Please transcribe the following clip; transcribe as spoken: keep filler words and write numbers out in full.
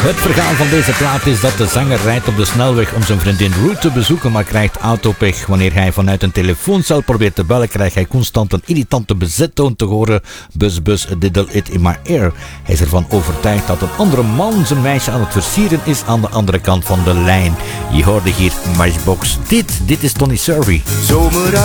Het verhaal van deze plaat is dat de zanger rijdt op de snelweg om zijn vriendin Ruth te bezoeken, maar krijgt autopech. Wanneer hij vanuit een telefooncel probeert te bellen, krijgt hij constant een irritante bezettoon te horen. Bus, bus, diddle it in my ear. Hij is ervan overtuigd dat een andere man zijn meisje aan het versieren is aan de andere kant van de lijn. Je hoorde hier Matchbox. Dit, dit is Tony Survey. Zomer